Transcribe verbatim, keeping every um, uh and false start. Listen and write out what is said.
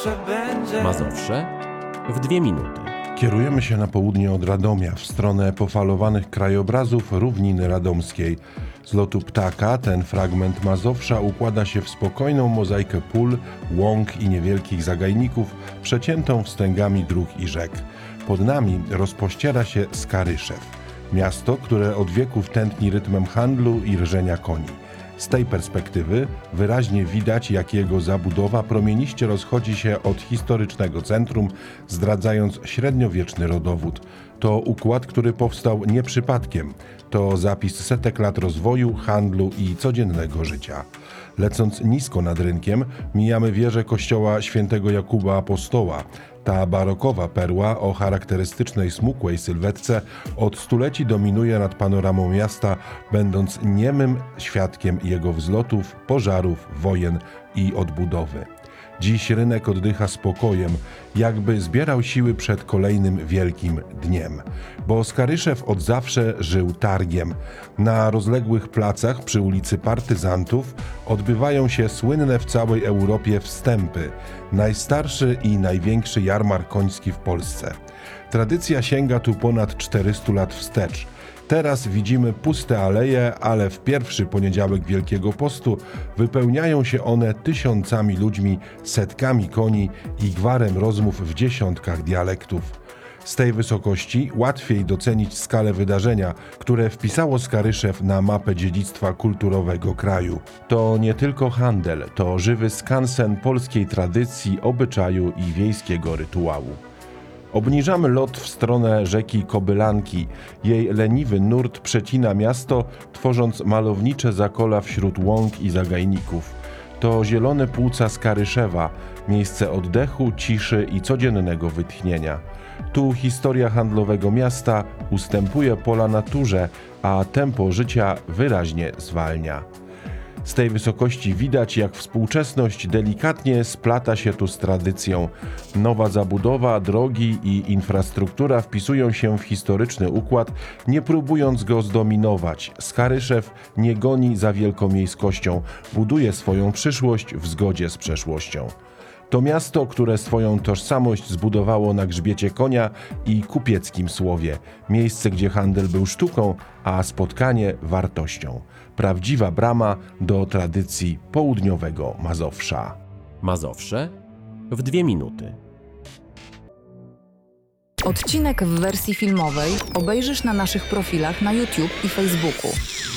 zawsze będzie. Mazowsze w dwie minuty. Kierujemy się na południe od Radomia, w stronę pofalowanych krajobrazów równiny radomskiej. Z lotu ptaka ten fragment Mazowsza układa się w spokojną mozaikę pól, łąk i niewielkich zagajników, przeciętą wstęgami dróg i rzek. Pod nami rozpościera się Skaryszew, miasto, które od wieków tętni rytmem handlu i rżenia koni. Z tej perspektywy wyraźnie widać, jak jego zabudowa promieniście rozchodzi się od historycznego centrum, zdradzając średniowieczny rodowód. To układ, który powstał nie przypadkiem. To zapis setek lat rozwoju, handlu i codziennego życia. Lecąc nisko nad rynkiem, mijamy wieżę kościoła świętego Jakuba Apostoła. Ta barokowa perła o charakterystycznej smukłej sylwetce od stuleci dominuje nad panoramą miasta, będąc niemym świadkiem jego wzlotów, pożarów, wojen i odbudowy. Dziś rynek oddycha spokojem, jakby zbierał siły przed kolejnym wielkim dniem. Bo Skaryszew od zawsze żył targiem. Na rozległych placach przy ulicy Partyzantów odbywają się słynne w całej Europie wstępy. Najstarszy i największy jarmark koński w Polsce. Tradycja sięga tu ponad czterystu lat wstecz. Teraz widzimy puste aleje, ale w pierwszy poniedziałek Wielkiego Postu wypełniają się one tysiącami ludźmi, setkami koni i gwarem rozmów w dziesiątkach dialektów. Z tej wysokości łatwiej docenić skalę wydarzenia, które wpisało Skaryszew na mapę dziedzictwa kulturowego kraju. To nie tylko handel, to żywy skansen polskiej tradycji, obyczaju i wiejskiego rytuału. Obniżamy lot w stronę rzeki Kobylanki. Jej leniwy nurt przecina miasto, tworząc malownicze zakola wśród łąk i zagajników. To zielone płuca Skaryszewa, miejsce oddechu, ciszy i codziennego wytchnienia. Tu historia handlowego miasta ustępuje pola naturze, a tempo życia wyraźnie zwalnia. Z tej wysokości widać, jak współczesność delikatnie splata się tu z tradycją. Nowa zabudowa, drogi i infrastruktura wpisują się w historyczny układ, nie próbując go zdominować. Skaryszew nie goni za wielkomiejskością, buduje swoją przyszłość w zgodzie z przeszłością. To miasto, które swoją tożsamość zbudowało na grzbiecie konia i kupieckim słowie. Miejsce, gdzie handel był sztuką, a spotkanie wartością. Prawdziwa brama do tradycji południowego Mazowsza. Mazowsze w dwie minuty. Odcinek w wersji filmowej obejrzysz na naszych profilach na YouTube i Facebooku.